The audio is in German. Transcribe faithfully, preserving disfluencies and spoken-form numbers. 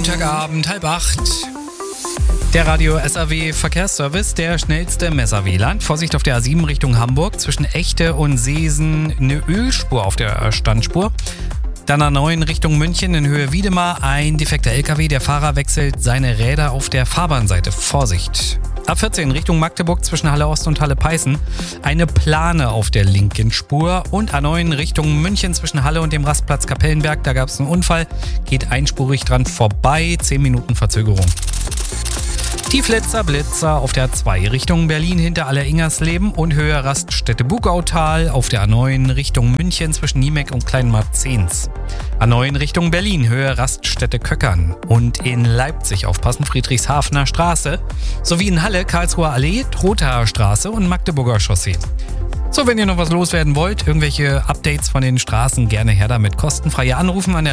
Montagabend, halb acht. Der Radio S A W Verkehrsservice, der schnellste im S A W-Land. Vorsicht auf der A sieben Richtung Hamburg. Zwischen Echte und Seesen eine Ölspur auf der Standspur. Dann A neun Richtung München in Höhe Wiedemar. Ein defekter L K W. Der Fahrer wechselt seine Räder auf der Fahrbahnseite. Vorsicht. A vierzehn Richtung Magdeburg zwischen Halle Ost und Halle Peißen. Eine Plane auf der linken Spur. Und A neun Richtung München zwischen Halle und dem Rastplatz Kapellenberg. Da gab es einen Unfall. Geht einspurig dran vorbei. zehn Minuten Verzögerung. Die Flitzer Blitzer auf der A zwei Richtung Berlin hinter Aller-Ingersleben und Höhe Raststätte Bugautal. Auf der A neun Richtung München zwischen Niemeck und Kleinmarzens. A neun Richtung Berlin, Höhe Raststätte Köckern. Und in Leipzig aufpassen, Friedrichshafener Straße. Sowie in Halle, Karlsruher Allee, Trothaer Straße und Magdeburger Chaussee. So, wenn ihr noch was loswerden wollt, irgendwelche Updates von den Straßen, gerne her damit. Kostenfreie Anrufen an der